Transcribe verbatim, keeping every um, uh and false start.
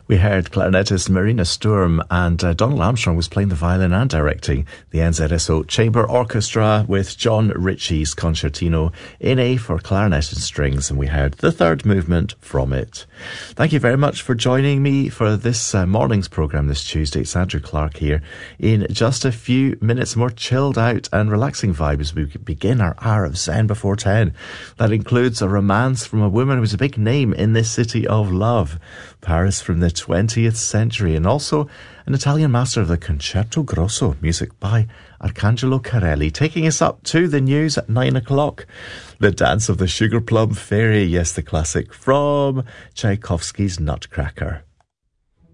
We heard clarinetist Marina Sturm, and uh, Donald Armstrong was playing the violin and directing the N Z S O Chamber Orchestra with John Ritchie's Concertino in A for clarinet and strings, and we heard the third movement from it. Thank you very much for joining me for this uh, morning's programme this Tuesday. It's Andrew Clark here. In just a few minutes, more chilled out and relaxing vibe as we begin our hour of Zen before ten. That includes a romance from a woman who's a big name in this city of love, Paris from the twentieth century, and also an Italian master of the Concerto Grosso, music by Arcangelo Corelli, taking us up to the news at nine o'clock. The Dance of the Sugar Plum Fairy, yes, the classic from Tchaikovsky's Nutcracker.